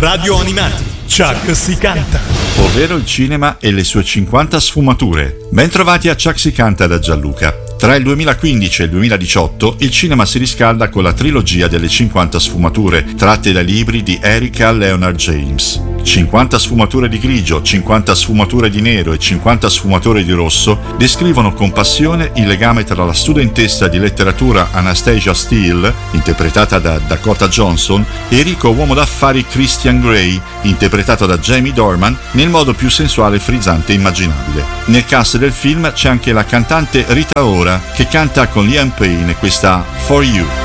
Radio Animati, Chuck si canta. Ovvero il cinema e le sue 50 sfumature. Bentrovati a Chuck si canta da Gianluca. Tra il 2015 e il 2018 il cinema si riscalda con la trilogia delle 50 sfumature, tratte dai libri di Erika Leonard James. 50 sfumature di grigio, 50 sfumature di nero e 50 sfumature di rosso descrivono con passione il legame tra la studentessa di letteratura Anastasia Steele, interpretata da Dakota Johnson, e il ricco uomo d'affari Christian Grey, interpretato da Jamie Dornan, nel modo più sensuale e frizzante immaginabile. Nel cast del film c'è anche la cantante Rita Ora, che canta con Liam Payne questa For You.